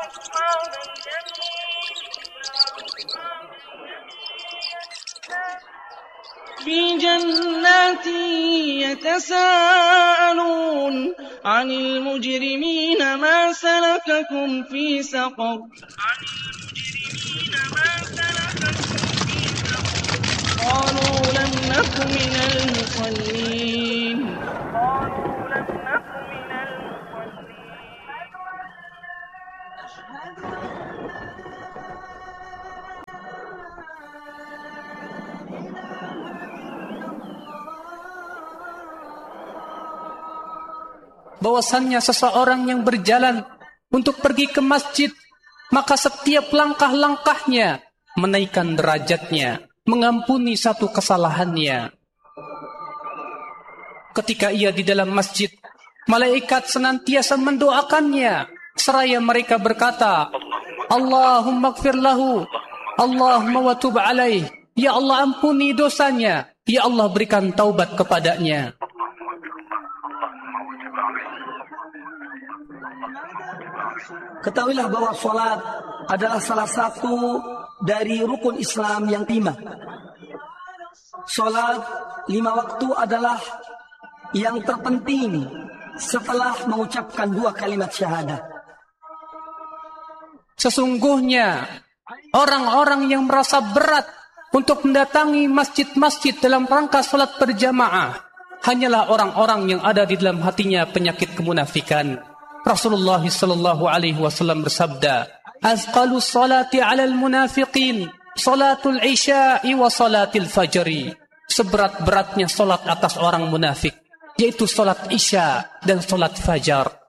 في جنات يتساءلون عن المجرمين ما سلككم في سقر قالوا لم نك من المصلين bahwasannya seseorang yang berjalan untuk pergi ke masjid, maka setiap langkah-langkahnya menaikkan derajatnya, mengampuni satu kesalahannya. Ketika ia di dalam masjid, malaikat senantiasa mendoakannya, seraya mereka berkata, Allahumma gfir lahu, Allahumma watub alaih, ya Allah ampuni dosanya, ya Allah berikan taubat kepadanya. Ketahuilah bahwa sholat adalah salah satu dari rukun Islam yang 5. Sholat 5 waktu adalah yang terpenting setelah mengucapkan 2 kalimat syahadat. Sesungguhnya orang-orang yang merasa berat untuk mendatangi masjid-masjid dalam rangka sholat berjamaah hanyalah orang-orang yang ada di dalam hatinya penyakit kemunafikan. Rasulullah sallallahu alaihi wasallam bersabda, "Azqalus salati 'alal munafiqin salatul isya'i wa salatil fajri." Seberat-beratnya salat atas orang munafik yaitu salat isya dan salat fajar.